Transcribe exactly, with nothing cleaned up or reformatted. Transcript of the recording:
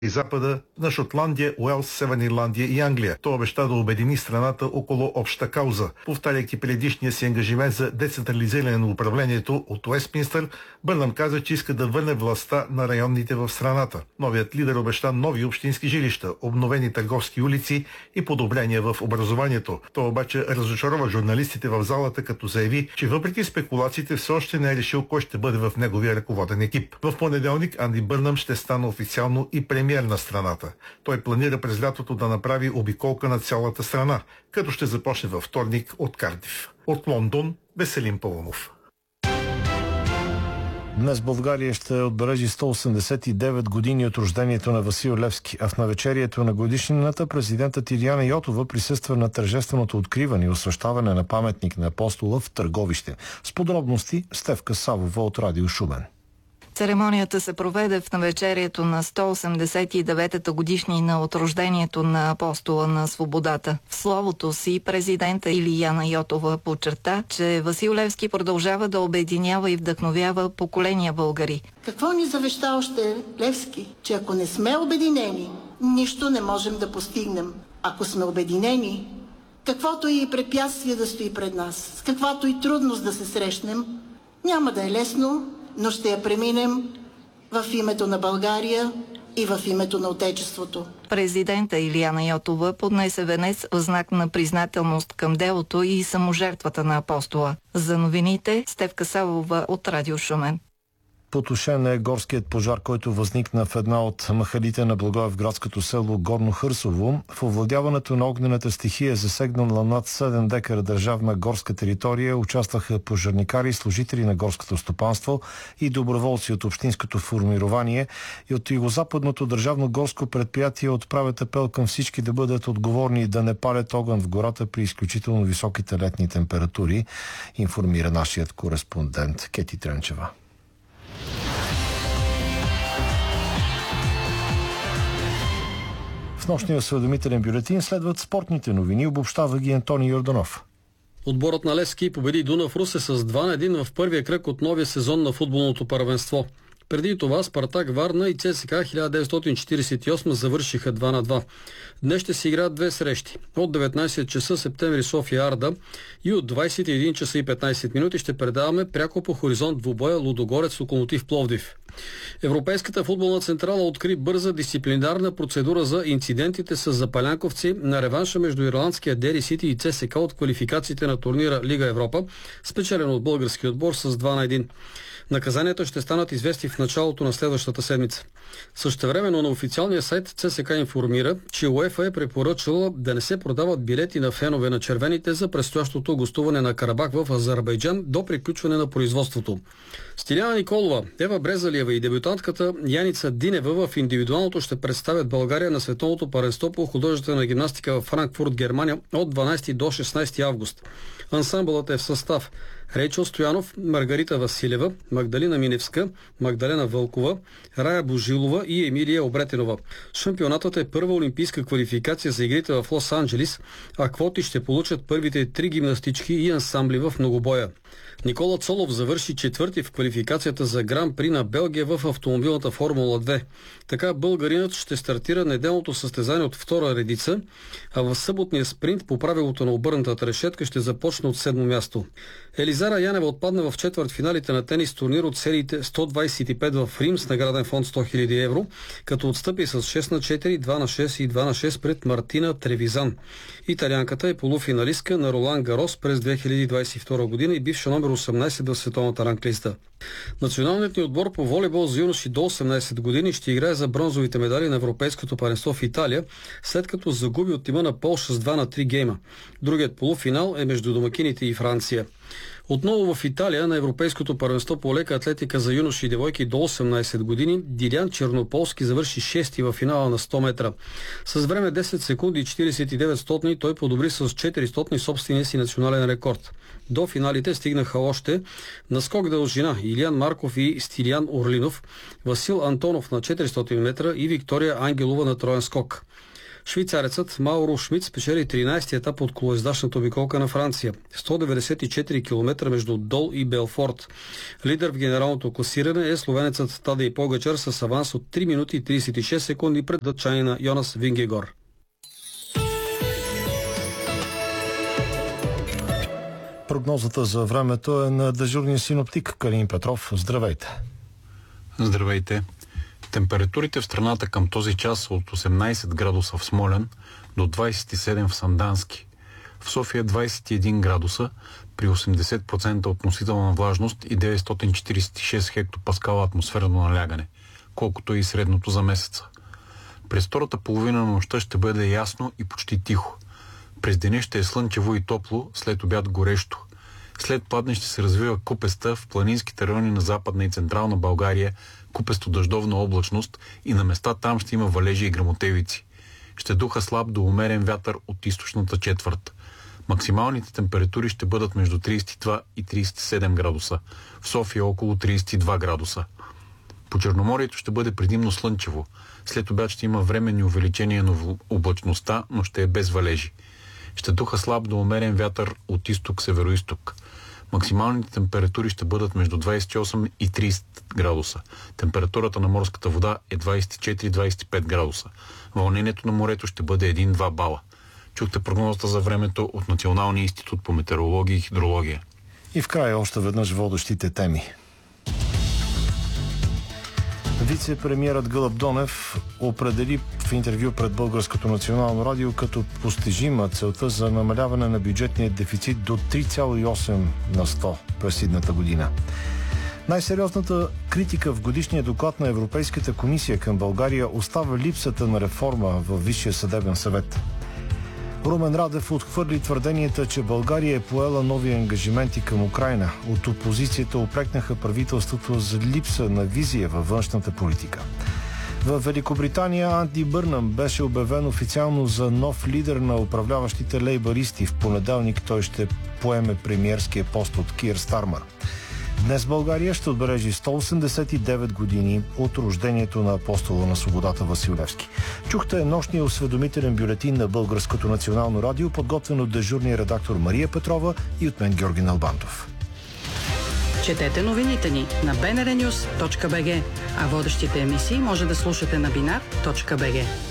и запада на Шотландия, Уелс, Северна Ирландия и Англия. Той обеща да обедини страната около обща кауза. Повтаряйки предишния си ангажимент за децентрализиране на управлението от Уестминстър, Бърнам каза, че иска да върне властта на районните в страната. Новият лидер обеща нови общински жилища, обновени търговски улици и подобрения в образованието. Той обаче разочарова журналистите в залата, като заяви, че въпреки спекулациите все още не е решил кой ще бъде в неговия ръководен екип. В понеделник Анди Бърнам ще стане официално и премиер на страната. Той планира през лятото да направи обиколка на цялата страна, като ще започне във вторник от Кардиф. От Лондон, Веселин Паунов. Днес България ще отбележи сто осемдесет и девет години от рождението на Васил Левски, а в навечерието на годишнината президентът Илияна Йотова присъства на тържественото откриване и освещаване на паметник на Апостола в Търговище. С подробности Стефка Савова от Радио Шумен. Церемонията се проведе в навечерието на сто осемдесет и деветата годишнина от рождението на Апостола на свободата. В словото си президента Илияна Йотова подчерта, че Васил Левски продължава да обединява и вдъхновява поколения българи. Какво ни завеща още Левски? Че ако не сме обединени, нищо не можем да постигнем. Ако сме обединени, каквото и препятствие да стои пред нас, с каквато и трудност да се срещнем, няма да е лесно, но ще я преминем в името на България и в името на Отечеството. Президента Илияна Йотова поднесе венец в знак на признателност към делото и саможертвата на Апостола. За новините Стефка Савова от Радио Шумен. Потушен е горският пожар, който възникна в една от махалите на благоевградското село Горно Хърсово. В овладяването на огнената стихия, засегнала над седем декара държавна горска територия, участваха пожарникари, служители на горското стопанство и доброволци от общинското формирование. И от югозападното държавно горско предприятие отправят апел към всички да бъдат отговорни и да не палят огън в гората при изключително високите летни температури, информира нашият кореспондент Кети Тренчева. В нощния осведомителен бюлетин следват спортните новини, обобщава ги Антони Йорданов. Отборът на Левски победи Дунав Русе с два на един в първия кръг от новия сезон на футболното първенство. Преди това Спартак Варна и ЦСКА хиляда деветстотин четиридесет и осма завършиха два на два. Днес ще се играят две срещи. От деветнайсет часа Септември София Арда и от двайсет и един часа и петнайсет минути ще предаваме пряко по хоризонт двубоя Лудогорец Локомотив Пловдив. Европейската футболна централа откри бърза дисциплинарна процедура за инцидентите с запалянковци на реванша между ирландския Дери Сити и ЦСКА от квалификациите на турнира Лига Европа, спечелен от български отбор с два на един. Наказанията ще станат известни в началото на следващата седмица. Същевременно на официалния сайт ЦСКА информира, че УЕФА е препоръчала да не се продават билети на фенове на червените за предстоящото гостуване на Карабах в Азербайджан до приключване на производството. Стиляна Николова, Ева Брезалиева и дебютантката Яница Динева в индивидуалното ще представят България на световното първенство по художествена гимнастика в Франкфурт, Германия от дванайсети до шестнайсети август. Ансамблът е в състав Рейчел Стоянов, Маргарита Василева, Магдалина Миневска, Магдалена Вълкова, Рая Божилова и Емилия Обретенова. Шампионатът е първа олимпийска квалификация за игрите в Лос-Анджелис, а квоти ще получат първите три гимнастички и ансамбли в многобоя. Никола Цолов завърши четвърти в квалификацията за Гран-при на Белгия в автомобилната Формула две. Така българинът ще стартира неделното състезание от втора редица, а в съботния спринт по правилото на обърнатата решетка ще започне от седмо място. Елизара Янева отпадна в четвъртфиналите на тенис турнир от сериите сто двайсет и пет в Рим с награден фонд сто хиляди евро, като отстъпи с шест на четири, два на шест и два на шест пред Мартина Тревизан. Италианката е полуфиналистка на Ролан Гарос през две хиляди двайсет и втора година и бивша номер осемнайсет в световната ранглиста. Националният ни отбор по волейбол за юноши до осемнайсет години ще играе за бронзовите медали на Европейското първенство в Италия, след като загуби от тима на Полша с два на три гейма. Другият полуфинал е между домакините и Франция. Отново в Италия на Европейското първенство по лека атлетика за юноши и девойки до осемнайсет години Дилян Чернополски завърши шести във финала на сто метра. С време десет секунди и четирийсет и девет стотни той подобри с четиристотни собствения си национален рекорд. До финалите стигнаха още на скок дължина Илиян Марков и Стилиян Орлинов, Васил Антонов на четиристотин метра и Виктория Ангелова на троен скок. Швейцарецът Мауро Шмидт спечели тринайсети етап от колоездачната обиколка на Франция. сто деветдесет и четири километра между Дол и Белфорт. Лидер в генералното класиране е словенецът Тадей Погачар с аванс от три минути и трийсет и шест секунди пред датчанина Йонас Вингегор. Прогнозата за времето е на дежурния синоптик Калин Петров. Здравейте! Здравейте! Температурите в страната към този час са от осемнайсет градуса в Смолян до двайсет и седем в Сандански. В София двайсет и един градуса при осемдесет процента относителна влажност и деветстотин четирийсет и шест хектопаскала атмосферно налягане, колкото и средното за месеца. През втората половина на нощта ще бъде ясно и почти тихо. През деня ще е слънчево и топло, след обяд горещо. След пладне ще се развива купеста в планинските райони на Западна и Централна България, купесто дъждовна облачност и на места там ще има валежи и гръмотевици. Ще духа слаб до умерен вятър от източната четвърт. Максималните температури ще бъдат между трийсет и два и трийсет и седем градуса. В София около трийсет и два градуса. По Черноморието ще бъде предимно слънчево. След обяд ще има временни увеличения на облачността, но ще е без валежи. Ще духа слаб до умерен вятър от изток-североизток. Максималните температури ще бъдат между двайсет и осем и трийсет градуса. Температурата на морската вода е двайсет и четири до двайсет и пет градуса. Вълнението на морето ще бъде един-два бала. Чухте прогнозата за времето от Националния институт по метеорология и хидрология. И в края още веднъж водещите теми. Вице-премиерът Гълъб Донев определи в интервю пред Българското национално радио като постижима целта за намаляване на бюджетния дефицит до три цяло и осем на сто през идната година. Най-сериозната критика в годишния доклад на Европейската комисия към България остава липсата на реформа във Висшия съдебен съвет. Румен Радев отхвърли твърденията, че България е поела нови ангажименти към Украйна. От опозицията упрекнаха правителството за липса на визия във външната политика. В Великобритания Анди Бърнам беше обявен официално за нов лидер на управляващите лейбаристи. В понеделник той ще поеме премиерския пост от Кир Стармър. Днес България ще отбележи сто осемдесет и девет години от рождението на апостола на свободата Васил Левски. Чухте нощния осведомителен бюлетин на Българското национално радио, подготвен от дежурния редактор Мария Петрова и от мен Георги Налбантов. Четете новините ни на би ен ар нюз точка би джи, а водещите емисии може да слушате на бинар точка би джи.